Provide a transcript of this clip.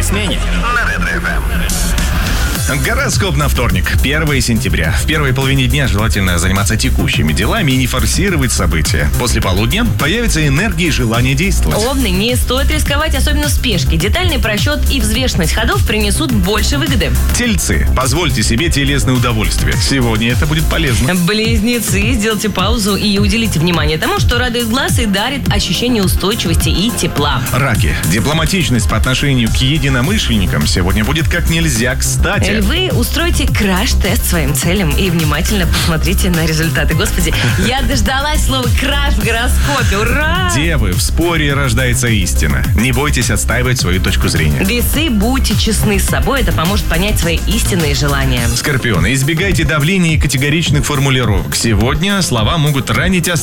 смене» на Red FM. Гороскоп на вторник, 1 сентября. В первой половине дня желательно заниматься текущими делами и не форсировать события. После полудня появится энергия и желание действовать. Овны, не стоит рисковать, особенно в спешке. Детальный просчет и взвешенность ходов принесут больше выгоды. Тельцы, позвольте себе телесное удовольствие. Сегодня это будет полезно. Близнецы, сделайте паузу и уделите внимание тому, что радует глаз и дарит ощущение устойчивости и тепла. Раки, дипломатичность по отношению к единомышленникам сегодня будет как нельзя кстати. Львы, устройте краш-тест своим целям и внимательно посмотрите на результаты. Господи, я дождалась слова «краш» в гороскопе. Ура! Девы, в споре рождается истина. Не бойтесь отстаивать свою точку зрения. Весы, будьте честны с собой, это поможет понять свои истинные желания. Скорпионы, избегайте давления и категоричных формулировок. Сегодня слова могут ранить